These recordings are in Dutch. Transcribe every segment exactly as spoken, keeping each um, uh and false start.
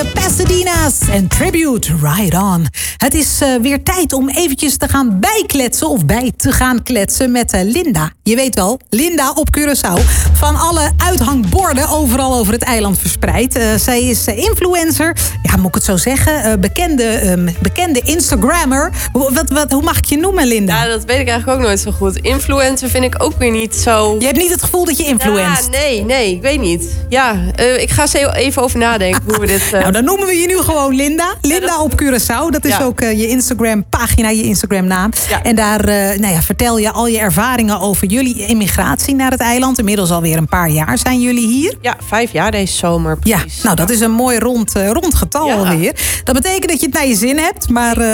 Pasadena's en Tribute, Ride On. Het is uh, weer tijd om eventjes te gaan bijkletsen of bij te gaan kletsen met uh, Linda. Je weet wel, Linda op Curaçao. Van alle uithangborden overal over het eiland verspreid. Uh, zij is uh, influencer, ja, moet ik het zo zeggen, uh, bekende, um, bekende Instagrammer. Wat, wat, hoe mag ik je noemen, Linda? Ja, dat weet ik eigenlijk ook nooit zo goed. Influencer vind ik ook weer niet zo... Je hebt niet het gevoel dat je influenst? Ja, nee, nee, ik weet niet. Ja, uh, ik ga er even over nadenken hoe we dit... Uh... Nou, dan noemen we je nu gewoon Linda. Linda ja, dat... op Curaçao. Dat is ja. ook uh, je Instagram-pagina, je Instagram-naam. Ja. En daar uh, nou ja, vertel je al je ervaringen over jullie immigratie naar het eiland. Inmiddels alweer een paar jaar zijn jullie hier. Ja, vijf jaar deze zomer. Precies. Ja, nou, dat is een mooi rond, uh, rond getal ja. alweer. Dat betekent dat je het naar je zin hebt, maar... Uh,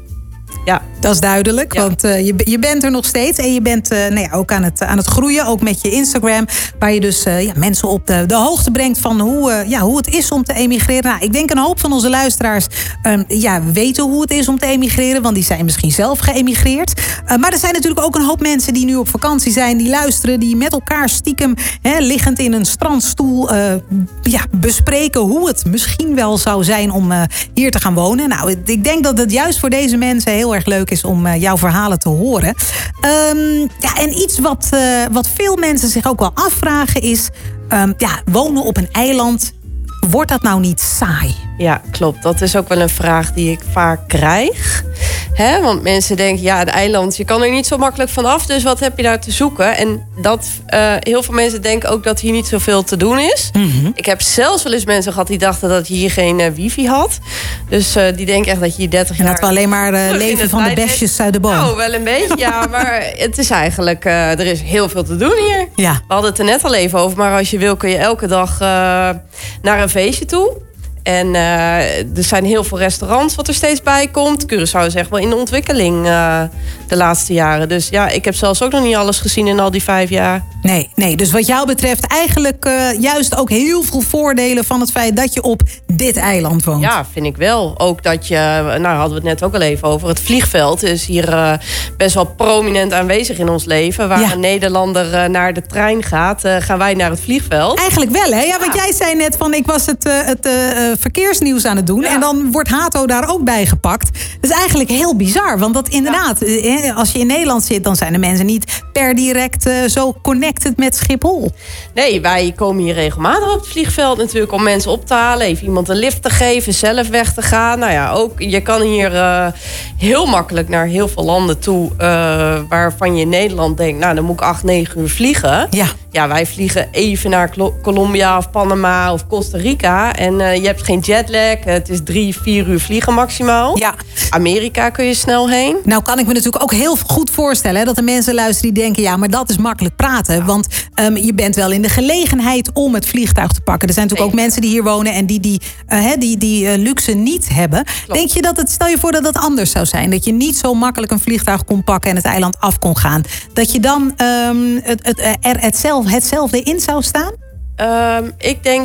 Ja, dat is duidelijk, ja. want uh, je, je bent er nog steeds. En je bent uh, nou ja, ook aan het, aan het groeien, ook met je Instagram. Waar je dus uh, ja, mensen op de, de hoogte brengt van hoe, uh, ja, hoe het is om te emigreren. Nou, ik denk een hoop van onze luisteraars uh, ja, weten hoe het is om te emigreren. Want die zijn misschien zelf geëmigreerd. Uh, maar er zijn natuurlijk ook een hoop mensen die nu op vakantie zijn. Die luisteren, die met elkaar stiekem hè, liggend in een strandstoel uh, ja, bespreken hoe het misschien wel zou zijn om uh, hier te gaan wonen. Nou, ik denk dat het juist voor deze mensen heel erg leuk is om uh, jouw verhalen te horen. Um, ja, en iets wat, uh, wat veel mensen zich ook wel afvragen is... Um, ja, wonen op een eiland, wordt dat nou niet saai? Ja, klopt. Dat is ook wel een vraag die ik vaak krijg. Hè? Want mensen denken, ja, het eiland, je kan er niet zo makkelijk vanaf. Dus wat heb je daar te zoeken? En dat uh, heel veel mensen denken ook dat hier niet zoveel te doen is. Mm-hmm. Ik heb zelfs wel eens mensen gehad die dachten dat je hier geen uh, wifi had. Dus uh, die denken echt dat je hier dertig jaar... En dat we alleen maar uh, leven van de besjes uit de boom. Nou, wel een beetje, ja. Maar het is eigenlijk, uh, er is heel veel te doen hier. Ja. We hadden het er net al even over. Maar als je wil kun je elke dag uh, naar een feestje toe. En uh, er zijn heel veel restaurants wat er steeds bij komt. Curaçao is echt wel in de ontwikkeling uh, de laatste jaren. Dus ja, ik heb zelfs ook nog niet alles gezien in al die vijf jaar. Nee, nee. Dus wat jou betreft eigenlijk uh, juist ook heel veel voordelen van het feit dat je op dit eiland woont. Ja, vind ik wel. Ook dat je, nou hadden we het net ook al even over. Het vliegveld is hier uh, best wel prominent aanwezig in ons leven. Waar ja. een Nederlander uh, naar de trein gaat, uh, gaan wij naar het vliegveld. Eigenlijk wel, hè? Ja, want ja. jij zei net van ik was het, uh, het uh, verkeersnieuws aan het doen. Ja. En dan wordt Hato daar ook bij gepakt. Dat is eigenlijk heel bizar. Want dat inderdaad, ja. als je in Nederland zit, dan zijn de mensen niet per direct uh, zo connected met Schiphol. Nee, wij komen hier regelmatig op het vliegveld natuurlijk om mensen op te halen. Even iemand een lift te geven, zelf weg te gaan. Nou ja, ook, je kan hier uh, heel makkelijk naar heel veel landen toe. Uh, waarvan je in Nederland denkt, nou dan moet ik acht, negen uur vliegen. Ja. Ja, wij vliegen even naar Colombia of Panama of Costa Rica. En uh, je hebt geen jetlag. Het is drie, vier uur vliegen maximaal. Ja. Amerika kun je snel heen. Nou kan ik me natuurlijk ook heel goed voorstellen... Hè, dat de mensen luisteren die denken... ja, maar dat is makkelijk praten. Ja. Want um, je bent wel in de gelegenheid om het vliegtuig te pakken. Er zijn natuurlijk nee. ook mensen die hier wonen... en die die, uh, die, die uh, luxe niet hebben. Klopt. Denk je dat het... Stel je voor dat het anders zou zijn. Dat je niet zo makkelijk een vliegtuig kon pakken... en het eiland af kon gaan. Dat je dan um, het, het, er hetzelfde... hetzelfde in zou staan? Um, ik denk...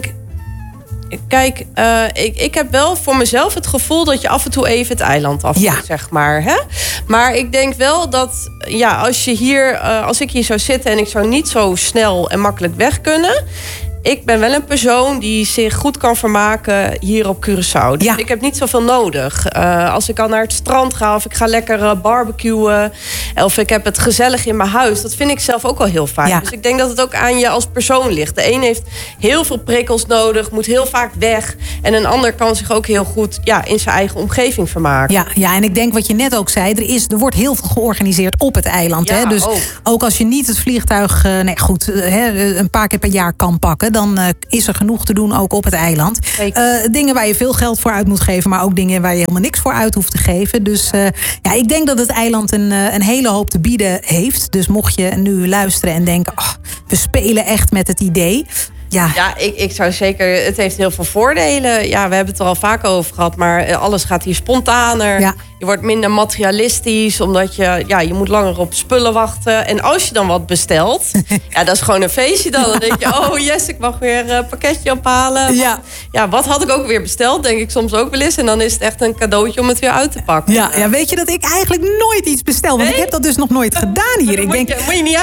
Kijk, uh, ik, ik heb wel voor mezelf het gevoel... dat je af en toe even het eiland af moet, ja. zeg maar. Hè? Maar ik denk wel dat... ja, als je hier... Uh, als ik hier zou zitten en ik zou niet zo snel en makkelijk weg kunnen... Ik ben wel een persoon die zich goed kan vermaken hier op Curaçao. Dus ja. ik heb niet zoveel nodig. Uh, als ik al naar het strand ga of ik ga lekker uh, barbecuen... of ik heb het gezellig in mijn huis, dat vind ik zelf ook wel heel fijn. Ja. Dus ik denk dat het ook aan je als persoon ligt. De een heeft heel veel prikkels nodig, moet heel vaak weg... en een ander kan zich ook heel goed ja, in zijn eigen omgeving vermaken. Ja, ja, en ik denk wat je net ook zei... er, is, er wordt heel veel georganiseerd op het eiland. Ja, hè? Dus ook. ook als je niet het vliegtuig uh, nee, goed, uh, een paar keer per jaar kan pakken... dan uh, is er genoeg te doen ook op het eiland. Uh, dingen waar je veel geld voor uit moet geven... maar ook dingen waar je helemaal niks voor uit hoeft te geven. Dus uh, ja, ik denk dat het eiland een, uh, een hele hoop te bieden heeft. Dus mocht je nu luisteren en denken... Oh, we spelen echt met het idee... Ja, ja ik, ik zou zeker... Het heeft heel veel voordelen. Ja, we hebben het er al vaak over gehad. Maar alles gaat hier spontaner. Ja. Je wordt minder materialistisch. Omdat je... Ja, je moet langer op spullen wachten. En als je dan wat bestelt... ja, dat is gewoon een feestje dan. Dan denk je... Oh yes, ik mag weer een pakketje ophalen. Ja. Ja, wat had ik ook weer besteld? Denk ik soms ook wel eens. En dan is het echt een cadeautje om het weer uit te pakken. Ja, ja weet je dat ik eigenlijk nooit iets bestel? Want nee? ik heb dat dus nog nooit gedaan hier. Ik denk, moet je, moet je niet